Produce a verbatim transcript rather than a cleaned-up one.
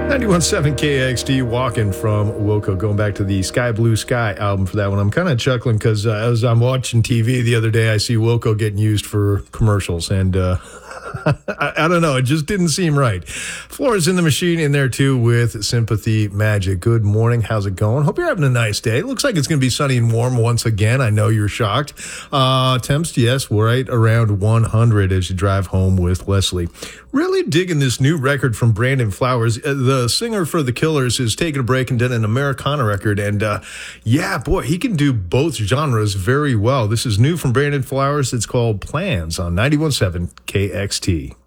ninety-one point seven K X T, Walking from Wilco, going back to the Sky Blue Sky album for that one. I'm kind of chuckling because uh, as I'm watching T V the other day, I see Wilco getting used for commercials, and uh, I, I don't know, it just didn't seem right. Florence in the Machine in there too with Sympathy Magic. Good morning, how's it going? Hope you're having a nice day. It looks like it's going to be sunny and warm once again. I know you're shocked. Uh, temps, yes, right around one hundred as you drive home with Leslie. Really digging this new record from Brandon Flowers. Uh, the singer for The Killers is taking a break and did an Americana record. And uh, yeah, boy, he can do both genres very well. This is new from Brandon Flowers. It's called Plans on ninety-one point seven K X T.